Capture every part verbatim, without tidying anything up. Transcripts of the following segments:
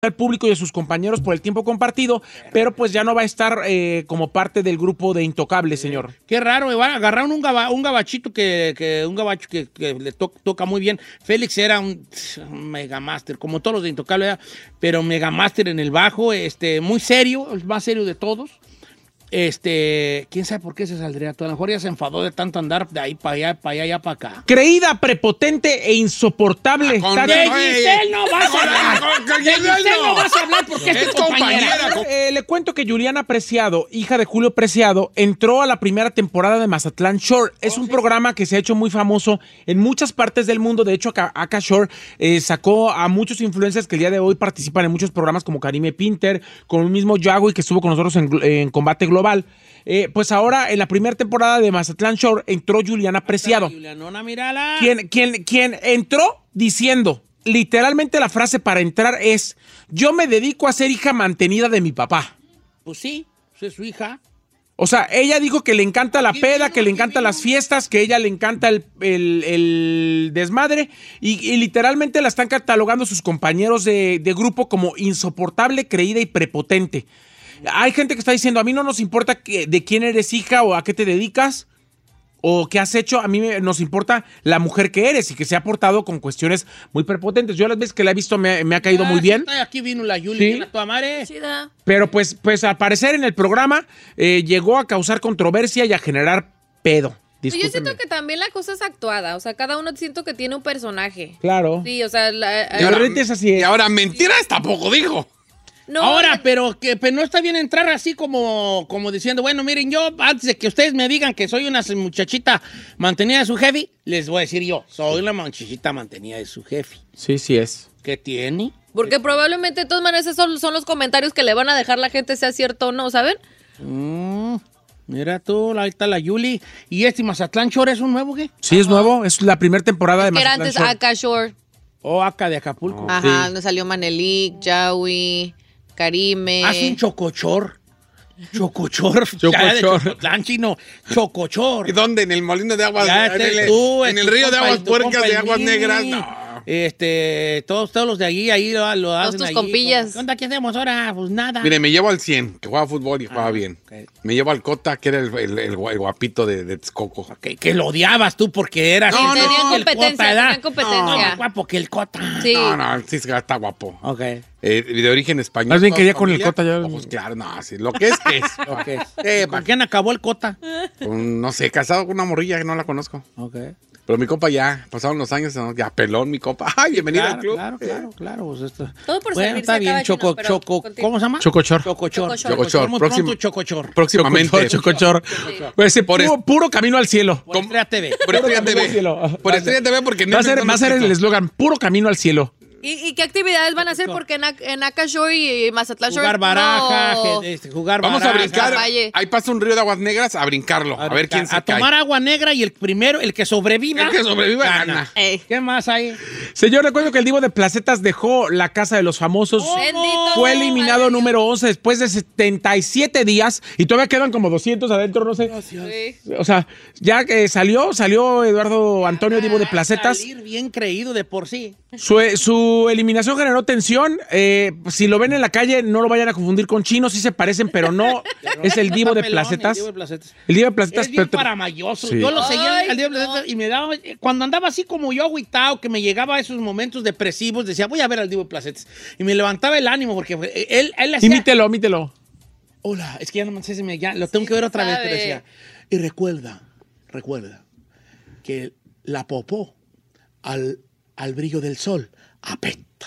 al público y a sus compañeros por el tiempo compartido, pero pues ya no va a estar eh, como parte del grupo de Intocables, señor. Qué raro, agarraron un, gaba, un gabachito que, que un gabacho que, que le to, toca muy bien. Félix era un, un megamaster, como todos los de Intocables, pero megamaster en el bajo, este, muy serio, el más serio de todos. Este, quién sabe por qué se saldría. A lo mejor ya se enfadó de tanto andar de ahí para allá, para allá, allá para acá. Creída, prepotente e insoportable. Ah, con de Giselle no vas a hablar. De Giselle no vas a hablar porque es tu compañera. Eh, le cuento que Juliana Preciado, hija de Julio Preciado, entró a la primera temporada de Mazatlán Shore. Es oh, un sí. programa que se ha hecho muy famoso en muchas partes del mundo. De hecho, acá, acá Shore eh, sacó a muchos influencers que el día de hoy participan en muchos programas como Karime Pinter, con el mismo Yagüe que estuvo con nosotros en, en Combate Global. Eh, pues ahora en la primera temporada de Mazatlán Shore entró Juliana Preciado. Julianona, mírala. Quien, quien, quien entró diciendo, literalmente la frase para entrar es: yo me dedico a ser hija mantenida de mi papá. Pues sí, es su hija. O sea, ella dijo que le encanta la peda, que le encantan las fiestas, que a ella le encanta el, el, el desmadre y, y literalmente la están catalogando sus compañeros de, de grupo como insoportable, creída y prepotente. Hay gente que está diciendo, a mí no nos importa que, de quién eres hija o a qué te dedicas o qué has hecho, a mí me, nos importa la mujer que eres y que se ha portado con cuestiones muy prepotentes. Yo las veces que la he visto me, me ha caído ah, muy bien. Sí, aquí vino la Yuli, ¿sí? A tu madre. Pero pues, pues al parecer en el programa eh, llegó a causar controversia y a generar pedo. Yo siento que también la cosa es actuada, o sea, cada uno siento que tiene un personaje. Claro. Sí, o sea, la, y ahora, es así. Y ahora mentiras sí. Tampoco dijo. No, ahora, pero que pero no está bien entrar así como, como diciendo, bueno, miren, yo antes de que ustedes me digan que soy una muchachita mantenida de su jefe, les voy a decir yo, soy la muchachita mantenida de su jefe. Sí, sí es. ¿Qué tiene? Porque probablemente de todas maneras esos son, son los comentarios que le van a dejar la gente, sea cierto o no, ¿saben? Mm, mira tú, ahí está la Yuli. ¿Y este Mazatlán Shore es un nuevo qué? Sí, es nuevo, es la primera temporada de Mazatlán Shore. Era Shore. antes Acá Shore. O oh, acá de Acapulco. Ajá, sí. Donde salió Manelik, Yagüe, Karime. Haz un chocochor. Chocochor. Chocochor. Chino. Chocochor. ¿Y dónde? En el molino de aguas. Ya, en el, tú, en el río de aguas puercas de aguas negras. No. Este, todos, todos los de allí, ahí lo, lo hacen. Todos tus allí, compillas. ¿Qué onda? ¿Qué hacemos ahora? Pues nada. Mire, me llevo al cien, que juega fútbol y juega ah, bien. Okay. Me llevo al Cota, que era el, el, el, el guapito de, de Texcoco. Okay, que lo odiabas tú porque era. No, no, tenían competencia, tenían competencia. No, más guapo que el Cota. Sí. No, no, sí está guapo. Ok. Eh, de origen español. Más bien quería con el Cota ya. Pues claro, no, sí, lo que es que es. Lo que es. Eh, ¿Con quién acabó el Cota? Con, no sé, casado con una morrilla que no la conozco. Ok. Pero mi compa ya, pasaron los años, ya pelón mi compa. Ay, bienvenido claro, al club. Claro, claro, claro. Pues esto. Todo por bueno, está bien. Choco, chino, choco, ¿cómo se llama? Chocochor. Chocochor. Chocochor. Muy Próximo, pronto, Chocochor. Próximamente. Chocochor. Chocochor. Pues ese puro, es, puro camino al cielo. Por Estrella T V. Por Estrella T V. Por Estrella T V porque no va a ser, va a ser el eslogan, puro camino al cielo. ¿Y, ¿Y qué actividades van a hacer? Porque en, en Acá Shore y Mazatlán Shore... Jugar baraja, no. este, jugar Vamos baraja. a brincar. Ahí pasa un río de aguas negras a brincarlo. A, a ver quién se A cae. tomar agua negra y el primero, el que sobreviva... El que sobreviva gana. Ey. ¿Qué más hay? Señor, recuerdo que el Divo de Placetas dejó la Casa de los Famosos. Oh, fue eliminado Dios. número once después de setenta y siete días y todavía quedan como doscientos adentro, no sé. Sí. O sea, ya que salió, salió Eduardo Antonio ah, Divo de Placetas. Salir bien creído de por sí. Su, su eliminación generó tensión. Eh, si lo ven en la calle, no lo vayan a confundir con Chino. Sí se parecen, pero no. Pero es el Divo de Placetas. El Divo de Placetas. El Divo de Placetas. Es bien pero... paramayoso. Sí. Yo lo seguía al Divo de Placetas y me daba... Cuando andaba así como yo agüitado, que me llegaba a esos momentos depresivos, decía, voy a ver al Divo de Placetas. Y me levantaba el ánimo porque él, él hacía... Imítelo, imítelo. Hola, es que ya no sé si me... Ya, lo tengo sí, que ver otra sabe. vez, pero decía... Y recuerda, recuerda, que la popó al, al brillo del sol apesta.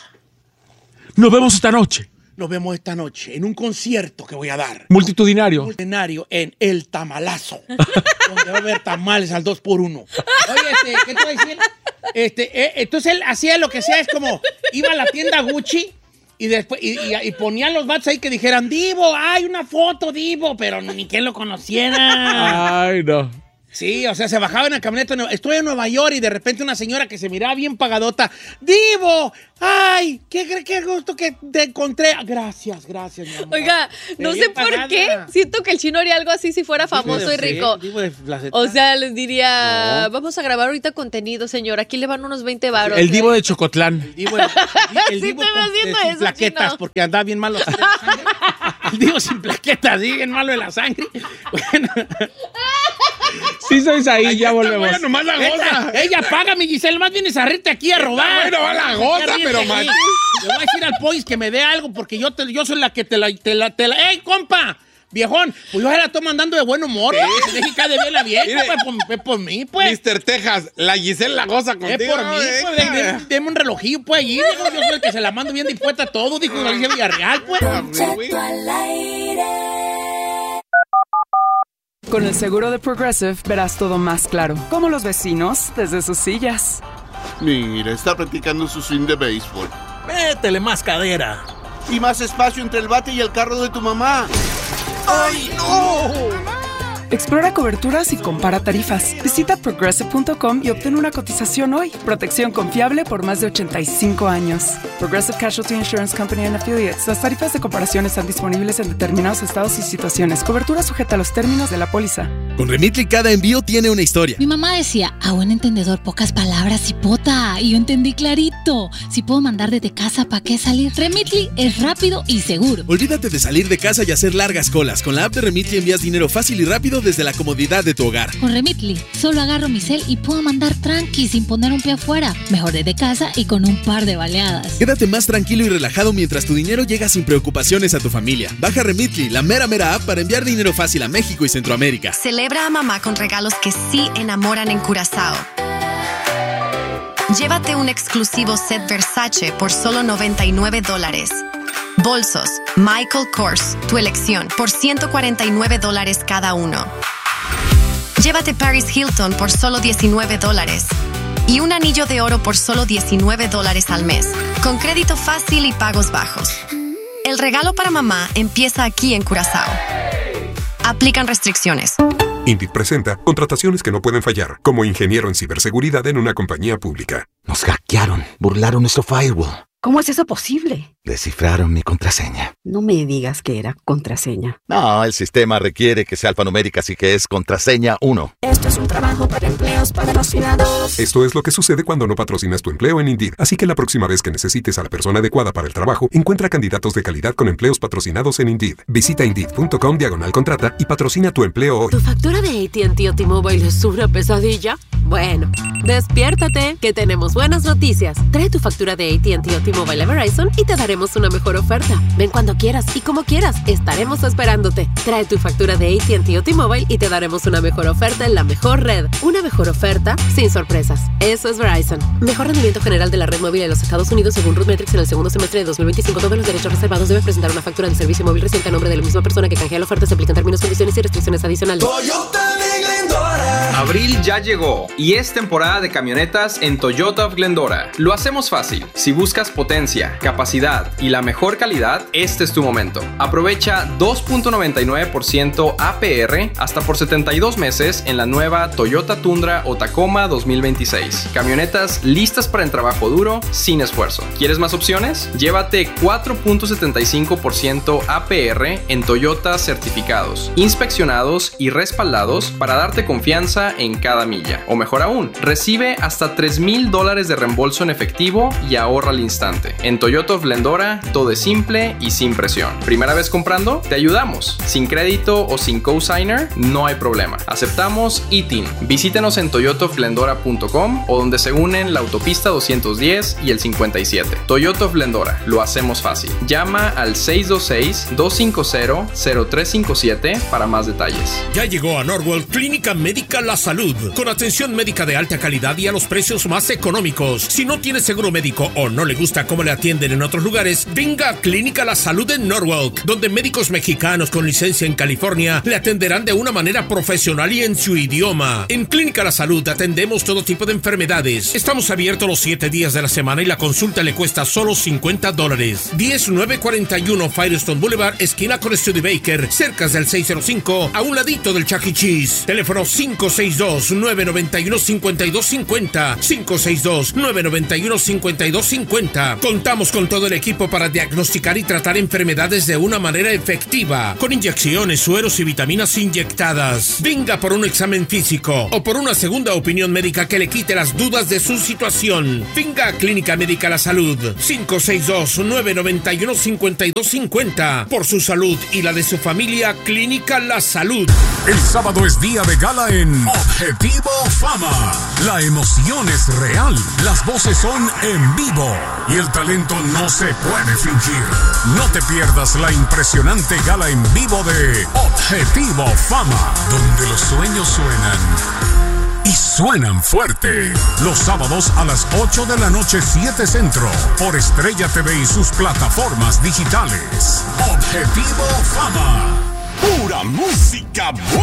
Nos vemos esta noche. Nos vemos esta noche en un concierto que voy a dar. Multitudinario. Multitudinario en El Tamalazo. Donde va a haber tamales al dos por uno. Oye, este, ¿qué te voy a decir? Este, eh, entonces él hacía lo que sea, es como iba a la tienda Gucci y después y, y, y ponían los vatos ahí que dijeran, Divo, hay una foto, Divo, pero ni quien lo conociera. Ay, no. Sí, o sea, se bajaba en la camioneta. Estoy en Nueva York y de repente una señora que se miraba bien pagadota. ¡Divo! ¡Ay! ¡Qué, qué gusto que te encontré! Gracias, gracias, mi amor. Oiga, no sé por pagada. qué. Siento que el Chino haría algo así si fuera famoso sí, y rico. Sí, o sea, les diría, no. vamos a grabar ahorita contenido, señor. Aquí le van unos veinte baros. El Divo de Chocotlán. El Divo, el, el, el sí, divo te con, haciendo sin eso, plaquetas, Chino. Porque andaba bien malo. El Divo sin plaquetas, ¿sí? Bien malo de la sangre. Bueno. Sí sois ahí, Ay, ya volvemos. Bueno, nomás la goza. Ella, ella paga, mi Giselle, más vienes a reírte aquí a robar. Bueno, va la goza, pero man. Le voy a decir al Pois que me dé algo porque yo, te, yo soy la que te la, te la, te la... ¡Ey, compa! Viejón, pues yo la estoy mandando de buen humor. Sí. Que se deje caer de bien la vieja, pues, por, por mí, pues. mister Texas, la Giselle la goza contigo. Es por mí, pues. Deme de, de, de un relojillo, pues, allí. Digo, yo soy el que se la mando bien dispuesta a todo, dijo Galicia Villarreal, pues. Con el seguro de Progressive verás todo más claro, como los vecinos desde sus sillas. Mira, está practicando su swing de béisbol. Métele más cadera. Y más espacio entre el bate y el carro de tu mamá. ¡Ay, no! Explora coberturas y compara tarifas. Visita progressive punto com y obtén una cotización hoy. Protección confiable por más de ochenta y cinco años. Progressive Casualty Insurance Company and Affiliates. Las tarifas de comparación están disponibles en determinados estados y situaciones. Cobertura sujeta a los términos de la póliza. Con Remitly cada envío tiene una historia. Mi mamá decía, a buen entendedor, pocas palabras y pota. Y yo entendí clarito. Si puedo mandar desde casa, ¿para qué salir? Remitly es rápido y seguro. Olvídate de salir de casa y hacer largas colas. Con la app de Remitly envías dinero fácil y rápido desde la comodidad de tu hogar. Con Remitly, solo agarro mi cel y puedo mandar tranqui sin poner un pie afuera. Mejor desde casa y con un par de baleadas. Quédate más tranquilo y relajado mientras tu dinero llega sin preocupaciones a tu familia. Baja Remitly, la mera mera app para enviar dinero fácil a México y Centroamérica. Celebra a mamá con regalos que sí enamoran en Curazao. Llévate un exclusivo set Versace por solo noventa y nueve dólares. Bolsos Michael Kors, tu elección, por ciento cuarenta y nueve dólares cada uno. Llévate Paris Hilton por solo diecinueve dólares. Y un anillo de oro por solo diecinueve dólares al mes, con crédito fácil y pagos bajos. El regalo para mamá empieza aquí en Curazao. Aplican restricciones. Indeed presenta contrataciones que no pueden fallar, como ingeniero en ciberseguridad en una compañía pública. Nos hackearon, burlaron nuestro firewall. ¿Cómo es eso posible? Descifraron mi contraseña. No me digas que era contraseña. No, el sistema requiere que sea alfanumérica, así que es contraseña uno. Esto es un trabajo para empleos patrocinados. Esto es lo que sucede cuando no patrocinas tu empleo en Indeed. Así que la próxima vez que necesites a la persona adecuada para el trabajo, encuentra candidatos de calidad con empleos patrocinados en Indeed. Visita Indeed punto com diagonal contrata y patrocina tu empleo hoy. ¿Tu factura de A T and T o T-Mobile es una pesadilla? Bueno, despiértate, que tenemos buenas noticias. Trae tu factura de A T and T o T-Mobile a Verizon y te daremos una mejor oferta. Ven cuando quieras y como quieras, estaremos esperándote. Trae tu factura de A T and T o T-Mobile y te daremos una mejor oferta en la mejor red. Una mejor oferta sin sorpresas. Eso es Verizon. Mejor rendimiento general de la red móvil en los Estados Unidos según RootMetrics en el segundo semestre de dos mil veinticinco. Todos los derechos reservados deben presentar una factura de servicio móvil reciente a nombre de la misma persona que canjea la oferta. Se aplican términos, condiciones y restricciones adicionales. Abril ya llegó y es temporada de camionetas en Toyota of Glendora. Lo hacemos fácil. Si buscas potencia, capacidad y la mejor calidad, este es tu momento. Aprovecha dos punto noventa y nueve por ciento A P R hasta por setenta y dos meses en la nueva Toyota Tundra o Tacoma dos mil veintiséis. Camionetas listas para el trabajo duro sin esfuerzo. ¿Quieres más opciones? Llévate cuatro punto setenta y cinco por ciento A P R en Toyota certificados, inspeccionados y respaldados para darte confianza en cada milla. O mejor aún, recibe hasta tres mil dólares de reembolso en efectivo y ahorra al instante. En Toyota of Glendora, todo es simple y sin presión. ¿Primera vez comprando? Te ayudamos. Sin crédito o sin cosigner, no hay problema. Aceptamos I T I N. Visítenos en toyota of glendora punto com o donde se unen la autopista doscientos diez y el cincuenta y siete. Toyota of Glendora, lo hacemos fácil. Llama al seis dos seis, dos cinco cero, cero tres cinco siete para más detalles. Ya llegó a Norwell Clínica Médica La Salud, con atención médica de alta calidad y a los precios más económicos. Si no tienes seguro médico o no le gusta gusta cómo le atienden en otros lugares, venga a Clínica La Salud en Norwalk, donde médicos mexicanos con licencia en California le atenderán de una manera profesional y en su idioma. En Clínica La Salud atendemos todo tipo de enfermedades. Estamos abiertos los siete días de la semana y la consulta le cuesta solo cincuenta dólares. diez nueve cuarenta y uno Firestone Boulevard, esquina con Studebaker, cerca del seiscientos cinco, a un ladito del Chuck E. Cheese. Teléfono cinco seis dos, nueve nueve uno, cinco dos cinco cero, cinco seis dos, nueve nueve uno, cinco dos cinco cero. Contamos con todo el equipo para diagnosticar y tratar enfermedades de una manera efectiva, con inyecciones, sueros y vitaminas inyectadas. Venga por un examen físico o por una segunda opinión médica que le quite las dudas de su situación. Venga a Clínica Médica La Salud, cinco seis dos, nueve nueve uno, cinco dos cinco cero. Por su salud y la de su familia, Clínica La Salud. El sábado es día de gala en Objetivo Fama. La emoción es real, las voces son en vivo y el talento no se puede fingir. No te pierdas la impresionante gala en vivo de Objetivo Fama, donde los sueños suenan y suenan fuerte. Los sábados a las ocho de la noche, siete Centro, por Estrella T V y sus plataformas digitales. Objetivo Fama. Pura música buena.